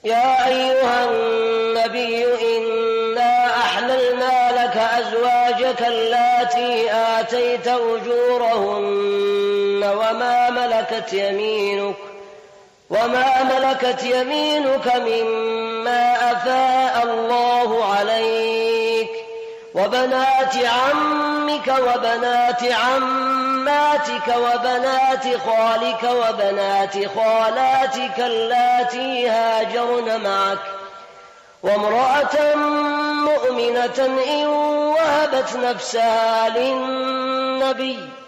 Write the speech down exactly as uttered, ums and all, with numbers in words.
يا أيها النبي إنا أحللنا لك أزواجك اللاتي آتيت أجورهن وما ملكت يمينك وما ملكت يمينك مما أفاء الله عليك وبنات عمك وبنات عماتك وبنات خالك وبنات خالاتك اللاتي هاجرن معك وامرأة مؤمنة إن وهبت نفسها للنبي